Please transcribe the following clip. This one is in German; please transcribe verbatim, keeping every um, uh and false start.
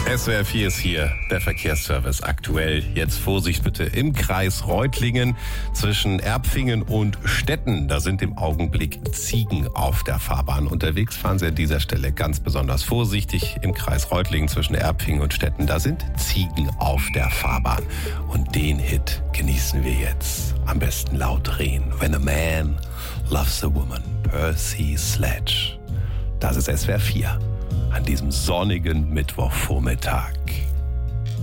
S W R vier ist hier, der Verkehrsservice aktuell. Jetzt Vorsicht bitte im Kreis Reutlingen zwischen Erbfingen und Stetten. Da sind im Augenblick Ziegen auf der Fahrbahn unterwegs. Fahren Sie an dieser Stelle ganz besonders vorsichtig. Im Kreis Reutlingen zwischen Erbfingen und Stetten, da sind Ziegen auf der Fahrbahn. Und den Hit genießen wir jetzt. Am besten laut drehen. When a man loves a woman, Percy Sledge. Das ist S W R vier an diesem sonnigen Mittwochvormittag.